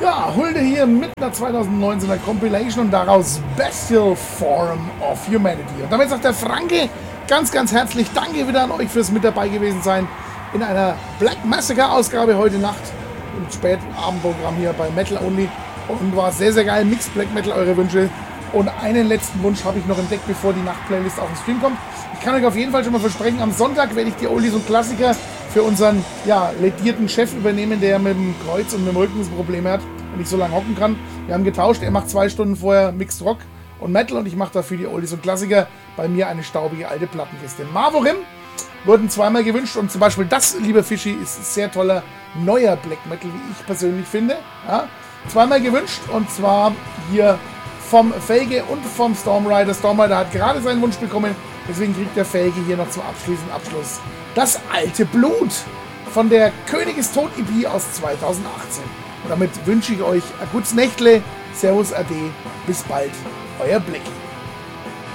Ja, Hulde hier mit einer 2019er Compilation und daraus Bestial Form of Humanity. Und damit sagt der Franke ganz, ganz herzlich Danke wieder an euch fürs mit dabei gewesen sein in einer Black Massacre Ausgabe heute Nacht im Spätabendprogramm hier bei Metal Only. Und war sehr, sehr geil. Mixed Black Metal, eure Wünsche. Und einen letzten Wunsch habe ich noch entdeckt, bevor die Nacht-Playlist auf den Stream kommt. Ich kann euch auf jeden Fall schon mal versprechen, am Sonntag werde ich die Oldies und Klassiker für unseren ledierten Chef übernehmen, der mit dem Kreuz und mit dem Rücken Probleme hat und nicht so lange hocken kann. Wir haben getauscht, er macht 2 Stunden vorher Mixed Rock und Metal und ich mache dafür die Oldies und Klassiker. Bei mir eine staubige alte Plattenkiste. Mavorim wurden zweimal gewünscht und zum Beispiel das, lieber Fischi, ist ein sehr toller neuer Black Metal, wie ich persönlich finde. Ja, zweimal gewünscht und zwar hier vom Felge und vom Stormrider. Stormrider hat gerade seinen Wunsch bekommen, deswegen kriegt der Felge hier noch zum Abschluss das alte Blut von der König ist tot EP aus 2018. Und damit wünsche ich euch ein gutes Nächtle, Servus, Ade, bis bald, euer Blick.